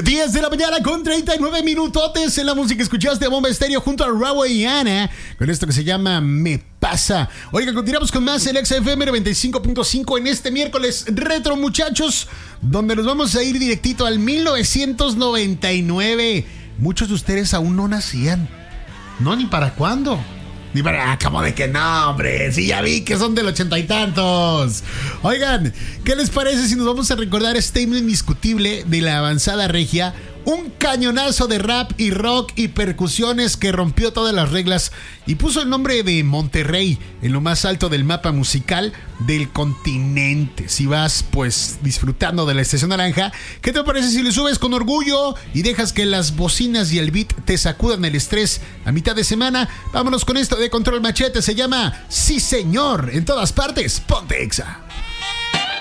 10 de la mañana con 39 minutotes en la música. Escuchaste a Bomba Estéreo junto a Raúl y Ana con esto que se llama Me Pasa. Oiga, continuamos con más el XFM 95.5 en este miércoles retro, muchachos, donde nos vamos a ir directito al 1999. Muchos de ustedes aún no nacían. No, ni para cuándo. Ni para... ¿Cómo de que no, hombre? Sí, ya vi que son del 80 y tantos. Oigan, ¿qué les parece si nos vamos a recordar este himno indiscutible de la avanzada regia? Un cañonazo de rap y rock y percusiones que rompió todas las reglas y puso el nombre de Monterrey en lo más alto del mapa musical del continente. Si vas pues disfrutando de la Estación Naranja, ¿qué te parece si le subes con orgullo y dejas que las bocinas y el beat te sacudan el estrés a mitad de semana? Vámonos con esto de Control Machete, se llama Sí Señor, en todas partes, ponte Exa.